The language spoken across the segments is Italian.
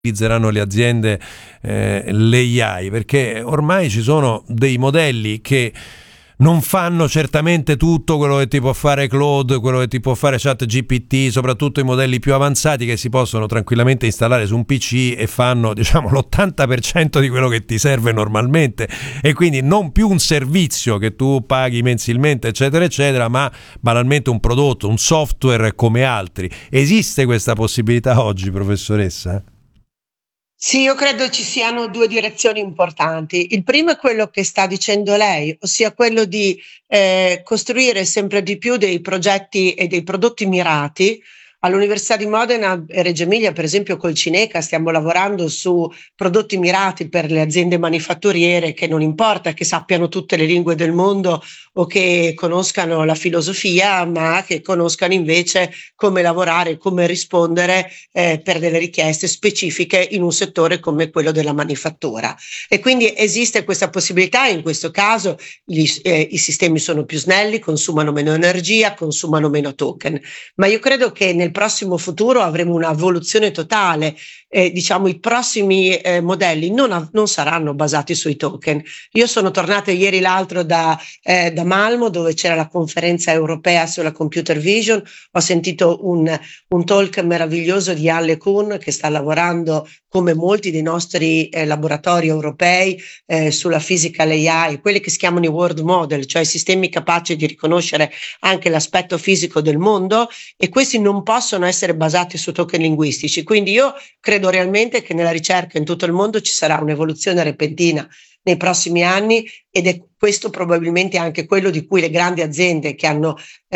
utilizzeranno le aziende l'AI, perché ormai ci sono dei modelli che non fanno certamente tutto quello che ti può fare Claude, quello che ti può fare ChatGPT, soprattutto i modelli più avanzati che si possono tranquillamente installare su un PC e fanno, diciamo, l'80% di quello che ti serve normalmente, e quindi non più un servizio che tu paghi mensilmente eccetera eccetera, ma banalmente un prodotto, un software come altri. Esiste questa possibilità oggi, professoressa? Sì, io credo ci siano due direzioni importanti. Il primo è quello che sta dicendo lei, ossia quello di costruire sempre di più dei progetti e dei prodotti mirati. All'Università di Modena e Reggio Emilia, per esempio, col Cineca stiamo lavorando su prodotti mirati per le aziende manifatturiere, che non importa che sappiano tutte le lingue del mondo o che conoscano la filosofia, ma che conoscano invece come lavorare, come rispondere per delle richieste specifiche in un settore come quello della manifattura. E quindi esiste questa possibilità. In questo caso i sistemi sono più snelli, consumano meno energia, consumano meno token, ma io credo che nel prossimo futuro avremo una evoluzione totale. Diciamo, i prossimi modelli non saranno basati sui token. Io sono tornata ieri l'altro da Malmo, dove c'era la conferenza europea sulla computer vision. Ho sentito un talk meraviglioso di Alle Kuhn, che sta lavorando come molti dei nostri laboratori europei sulla physical AI, quelli che si chiamano i world model, cioè i sistemi capaci di riconoscere anche l'aspetto fisico del mondo, e questi non possono essere basati su token linguistici. Quindi io credo realmente che nella ricerca in tutto il mondo ci sarà un'evoluzione repentina nei prossimi anni, ed è questo probabilmente anche quello di cui le grandi aziende che hanno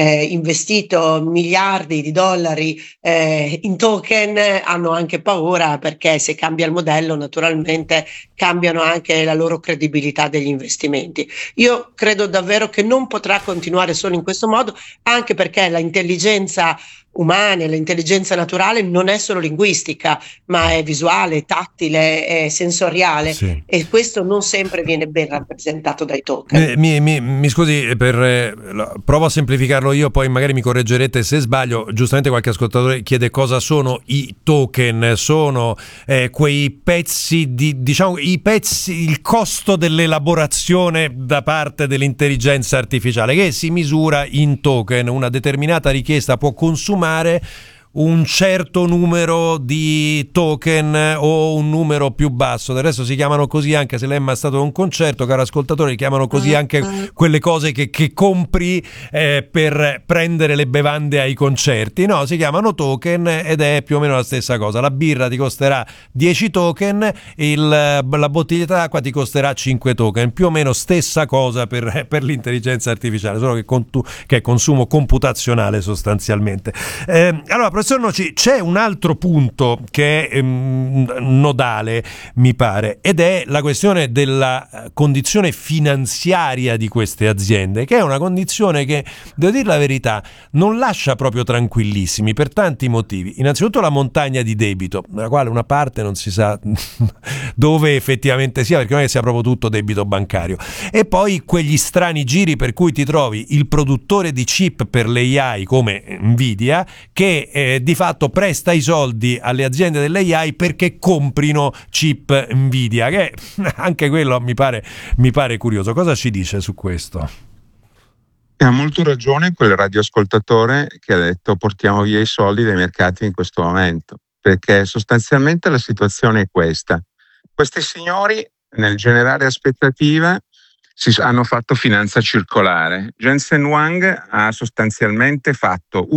investito miliardi di dollari in token hanno anche paura, perché se cambia il modello naturalmente cambiano anche la loro credibilità degli investimenti. Io credo davvero che non potrà continuare solo in questo modo, anche perché l'intelligenza umana, l'intelligenza naturale non è solo linguistica, ma è visuale, tattile, è sensoriale, Sì. e questo non sempre viene ben rappresentato dai token. Mi scusi, provo a semplificarlo io, poi magari mi correggerete se sbaglio. Giustamente qualche ascoltatore chiede cosa sono i token. Sono quei pezzi diciamo, il costo dell'elaborazione da parte dell'intelligenza artificiale, che si misura in token. Una determinata richiesta può consumare un certo numero di token o un numero più basso. Del resto si chiamano così, anche se lei è mai stato a un concerto, caro ascoltatore, li chiamano così anche quelle cose che compri per prendere le bevande ai concerti. No, si chiamano token, ed è più o meno la stessa cosa. La birra ti costerà 10 token, la bottiglia d'acqua ti costerà 5 token, più o meno stessa cosa per l'intelligenza artificiale, solo che è consumo computazionale sostanzialmente. Allora, professor Noci, c'è un altro punto che è nodale, mi pare, ed è la questione della condizione finanziaria di queste aziende, che è una condizione che, devo dire la verità, non lascia proprio tranquillissimi per tanti motivi. Innanzitutto la montagna di debito, della quale una parte non si sa dove effettivamente sia, perché non è che sia proprio tutto debito bancario, e poi quegli strani giri per cui ti trovi il produttore di chip per l'AI come Nvidia, che di fatto presta i soldi alle aziende dell'AI perché comprino chip Nvidia, che anche quello mi pare curioso. Cosa ci dice su questo? Ha molto ragione quel radioascoltatore che ha detto portiamo via i soldi dai mercati in questo momento, perché sostanzialmente la situazione è questa. Questi signori, nel generare aspettativa, hanno fatto finanza circolare. Jensen Huang ha sostanzialmente fatto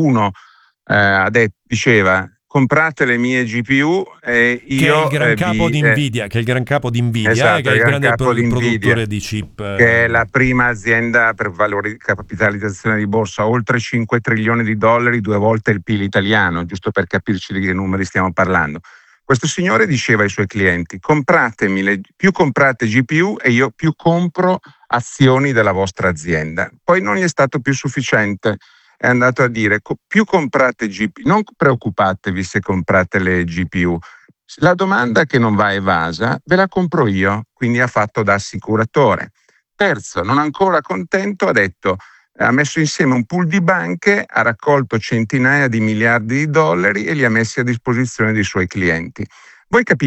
diceva comprate le mie GPU e io che è il gran capo di Nvidia, esatto, che è il grande produttore di chip, che è la prima azienda per capitalizzazione di borsa, oltre 5 trilioni di dollari, 2 volte il PIL italiano, giusto per capirci di che numeri stiamo parlando. Questo signore diceva ai suoi clienti: più comprate GPU e io più compro azioni della vostra azienda. Poi non gli è stato più sufficiente, è andato a dire più comprate GPU, non preoccupatevi se comprate le GPU, la domanda che non va evasa ve la compro io, quindi ha fatto da assicuratore. Terzo, non ancora contento, ha messo insieme un pool di banche, ha raccolto centinaia di miliardi di dollari e li ha messi a disposizione dei suoi clienti. Voi capite